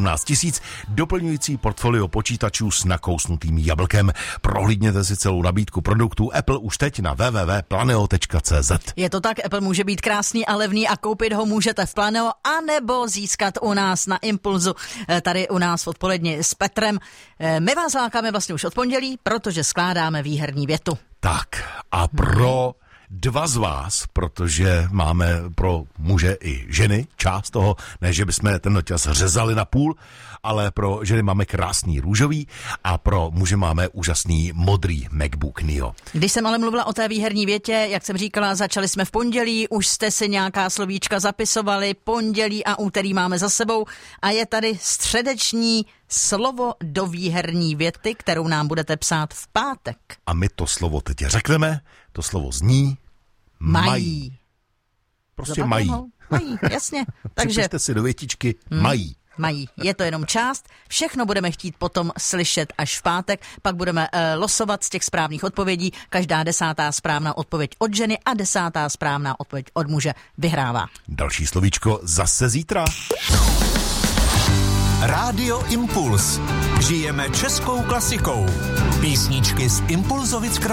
17 000, doplňující portfolio počítačů s nakousnutým jablkem. Prohlídněte si celou nabídku produktů Apple už teď na www.planeo.cz. Je to tak, Apple může být krásný a levný a koupit ho můžete v Planeo, anebo získat u nás na Impulzu, tady u nás odpoledně s Petrem. My vás lákáme vlastně už od pondělí, protože skládáme výherní větu. Tak a pro dva z vás, protože máme pro muže i ženy část toho, ne, že bychom ten čas řezali na půl, ale pro ženy máme krásný růžový a pro muže máme úžasný modrý MacBook Neo. Když jsem ale mluvila o té výherní větě, jak jsem říkala, začali jsme v pondělí, už jste si nějaká slovíčka zapisovali, pondělí a úterý máme za sebou a je tady středeční slovo do výherní věty, kterou nám budete psát v pátek. A my to slovo teď řekneme, to slovo zní mají. Prostě mají. Mají, jasně. Takže připište si do větičky mají. Mají. Je to jenom část. Všechno budeme chtít potom slyšet až v pátek. Pak budeme losovat z těch správných odpovědí. Každá 10. správná odpověď od ženy a 10. správná odpověď od muže vyhrává. Další slovíčko zase zítra. Rádio Impuls. Žijeme českou klasikou. Písničky z Impulzovic